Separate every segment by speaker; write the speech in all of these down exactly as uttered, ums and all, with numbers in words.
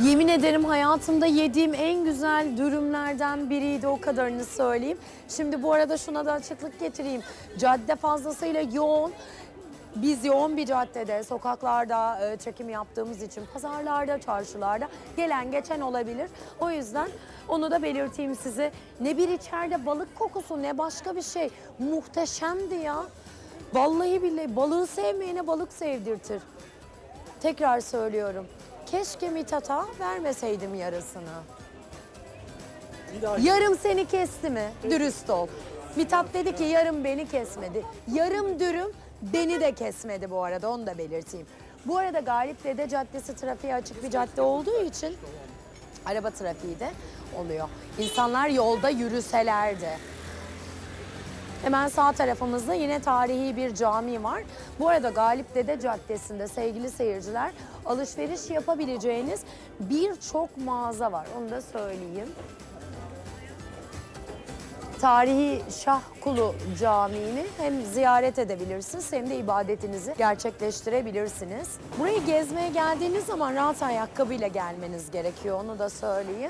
Speaker 1: Yemin ederim hayatımda yediğim en güzel dürümlerden biriydi, o kadarını söyleyeyim. Şimdi bu arada şuna da açıklık getireyim. Cadde fazlasıyla yoğun. Biz yoğun bir caddede, sokaklarda e, çekim yaptığımız için pazarlarda, çarşılarda gelen geçen olabilir. O yüzden onu da belirteyim size. Ne bir içeride balık kokusu ne başka bir şey. Muhteşemdi ya. Vallahi billahi balığı sevmeyene balık sevdirtir. Tekrar söylüyorum. Keşke Mithat'a vermeseydim yarısını. Yarım seni kesti mi? Dürüst ol. Mithat dedi ki yarım beni kesmedi. Yarım dürüm beni de kesmedi bu arada, onu da belirteyim. Bu arada Galip Dede Caddesi trafiğe açık bir cadde olduğu için araba trafiği de oluyor. İnsanlar yolda yürüselerdi. Hemen sağ tarafımızda yine tarihi bir cami var. Bu arada Galip Dede Caddesi'nde sevgili seyirciler alışveriş yapabileceğiniz birçok mağaza var. Onu da söyleyeyim. Tarihi Şahkulu Camii'ni hem ziyaret edebilirsiniz hem de ibadetinizi gerçekleştirebilirsiniz. Burayı gezmeye geldiğiniz zaman rahat ayakkabıyla gelmeniz gerekiyor, onu da söyleyeyim.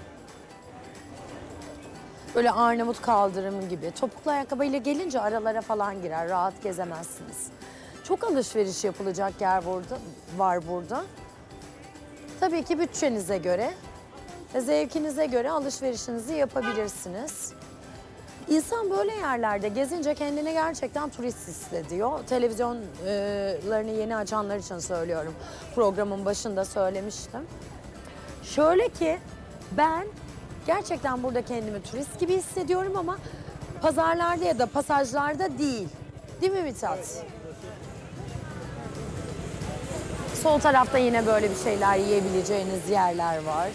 Speaker 1: Böyle Arnavut kaldırımı gibi. Topuklu ayakkabıyla gelince aralara falan girer, rahat gezemezsiniz. Çok alışveriş yapılacak yer burada, var burada. Tabii ki bütçenize göre ve zevkinize göre alışverişinizi yapabilirsiniz. İnsan böyle yerlerde gezince kendini gerçekten turist hissediyor. Televizyonlarını yeni açanlar için söylüyorum. Programın başında söylemiştim. Şöyle ki ben gerçekten burada kendimi turist gibi hissediyorum ama pazarlarda ya da pasajlarda değil. Değil mi Mithat? Sol tarafta yine böyle bir şeyler yiyebileceğiniz yerler var.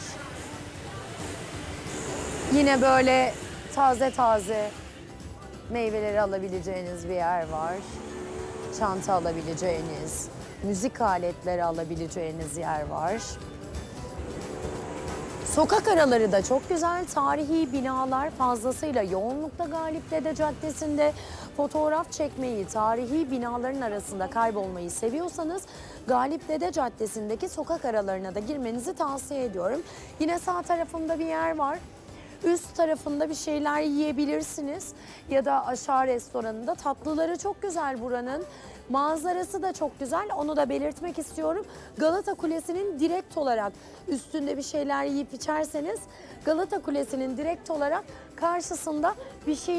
Speaker 1: Yine böyle taze taze meyveleri alabileceğiniz bir yer var. Çanta alabileceğiniz, müzik aletleri alabileceğiniz yer var. Sokak araları da çok güzel. Tarihi binalar fazlasıyla yoğunlukta Galip Dede Caddesi'nde. Fotoğraf çekmeyi, tarihi binaların arasında kaybolmayı seviyorsanız Galip Dede Caddesi'ndeki sokak aralarına da girmenizi tavsiye ediyorum. Yine sağ tarafında bir yer var. Üst tarafında bir şeyler yiyebilirsiniz ya da aşağı restoranında. Tatlıları çok güzel buranın. Manzarası da çok güzel. Onu da belirtmek istiyorum. Galata Kulesi'nin direkt olarak üstünde bir şeyler yiyip içerseniz Galata Kulesi'nin direkt olarak karşısında bir şey